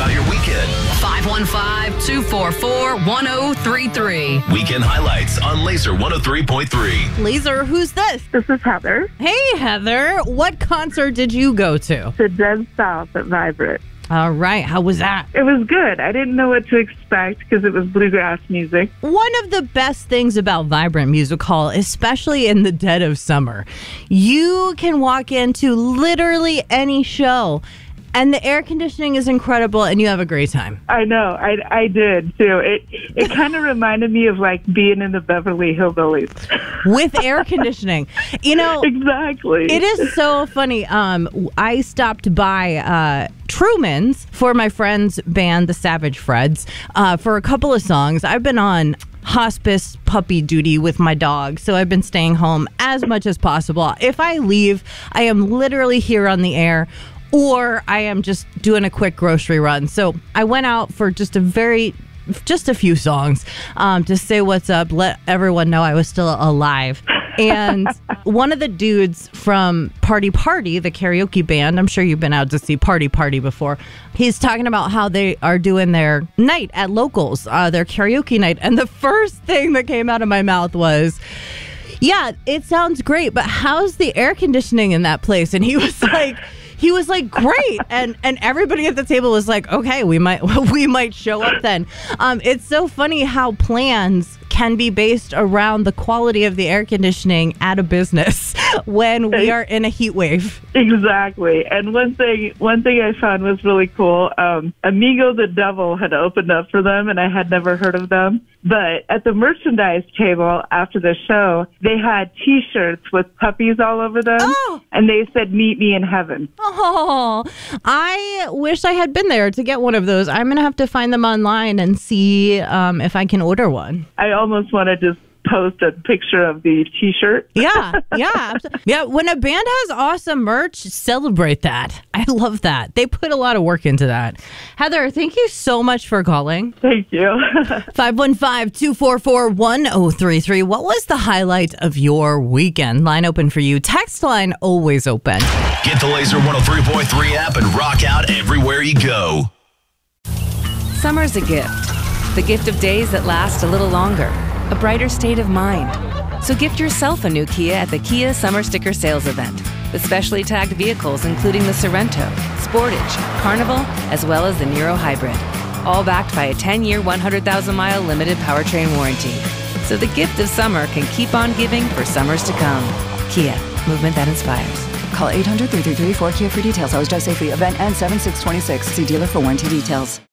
about your weekend. 515-244-1033. Weekend highlights on Laser 103.3. Laser, who's this? This is Heather. Hey, Heather. What concert did you go to? To Dead South at Vibrant. All right. How was that? It was good. I didn't know what to expect because it was bluegrass music. One of the best things about Vibrant Music Hall, especially in the dead of summer, you can walk into literally any show and the air conditioning is incredible and you have a great time. I know. I did, too. It kind of reminded me of, like, being in the Beverly Hillbillies. With air conditioning. You know, exactly. It is so funny. I stopped by Truman's for my friend's band, the Savage Freds, for a couple of songs. I've been on hospice puppy duty with my dog, so I've been staying home as much as possible. If I leave, I am literally here on the air, or I am just doing a quick grocery run. So I went out for just a few songs to say what's up, let everyone know I was still alive. And one of the dudes from Party Party, the karaoke band, I'm sure you've been out to see Party Party before, he's talking about how they are doing their night at Locals, their karaoke night. And the first thing that came out of my mouth was, yeah, it sounds great, but how's the air conditioning in that place? And he was like, great. And everybody at the table was like, okay, we might show up then. It's so funny how plans can be based around the quality of the air conditioning at a business when we are in a heat wave. Exactly. And one thing I found was really cool. Amigo the Devil had opened up for them, and I had never heard of them. But at the merchandise table after the show, they had T-shirts with puppies all over them, and they said, "Meet me in heaven." Oh, I wish I had been there to get one of those. I'm going to have to find them online and see if I can order one. I almost want to just post a picture of the T-shirt. Yeah. When a band has awesome merch, celebrate that. I love that. They put a lot of work into that. Heather, thank you so much for calling. Thank you. 515-244-1033. What was the highlight of your weekend? Line open for you. Text line always open. Get the Laser 103.3 app and rock out everywhere you go. Summer's a gift. The gift of days that last a little longer. A brighter state of mind. So gift yourself a new Kia at the Kia Summer Sticker Sales Event with specially tagged vehicles including the Sorento, Sportage, Carnival, as well as the Niro Hybrid. All backed by a 10-year, 100,000-mile limited powertrain warranty. So the gift of summer can keep on giving for summers to come. Kia, movement that inspires. Call 800-333-4KIA for details. Always drive safely. Event ends 7/6/26. See dealer for warranty details.